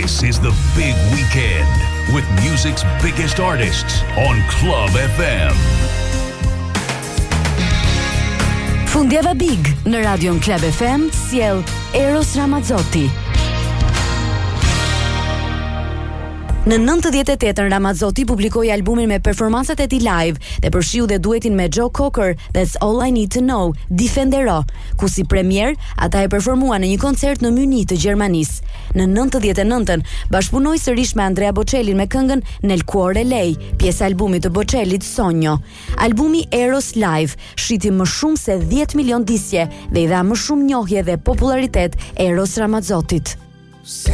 This is the big weekend with music's biggest artists on Club FM. Fundjava Big në Radion Club FM sjell Eros Ramazzotti. Në 98-ën Ramazzotti publikoi albumin me performancat e tij live dhe përshiu dhe duetin me Joe Cocker, That's All I Need to Know, Difendero, ku si premier ata e performuan në një koncert në Munich të Gjermanisë. Në 99-ën bashkëpunoi sërish me Andrea Bocellin me këngën Nel cuore lei, pjesë e albumit të Bocellit Sogno. Albumi Eros Live shiti më shumë se 10 milion disje dhe i dha më shumë njohje dhe popularitet Eros Ramazzottit.